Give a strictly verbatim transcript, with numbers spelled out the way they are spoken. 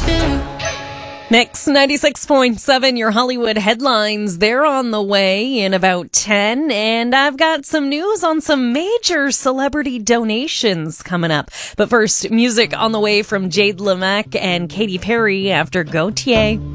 Mix ninety-six point seven, your Hollywood headlines. They're on the way in about ten. And I've got some news on some major celebrity donations coming up. But first, music on the way from Jade Lemack and Katy Perry after Gautier.